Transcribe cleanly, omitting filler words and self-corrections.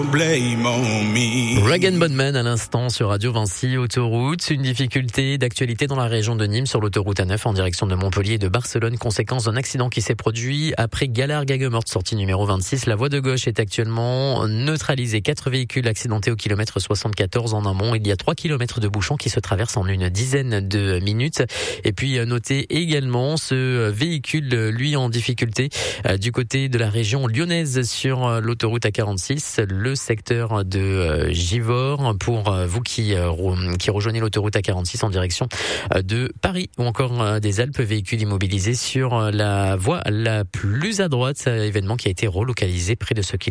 Blame on me. Rag & Bone Man à l'instant sur Radio Vinci Autoroute. Une difficulté d'actualité dans la région de Nîmes sur l'autoroute A9 en direction de Montpellier et de Barcelone. Conséquence d'un accident qui s'est produit après Galard-Gaguemorte, sortie numéro 26. La voie de gauche est actuellement neutralisée. 4 véhicules accidentés au kilomètre 74 en amont. Il y a 3 kilomètres de bouchons qui se traversent en une dizaine de minutes. Et puis notez également ce véhicule, lui, en difficulté du côté de la région lyonnaise sur l'autoroute A46. Le secteur de Givors pour vous qui rejoignez l'autoroute A46 en direction de Paris ou encore des Alpes, véhicules immobilisés sur la voie la plus à droite, événement qui a été relocalisé près de ce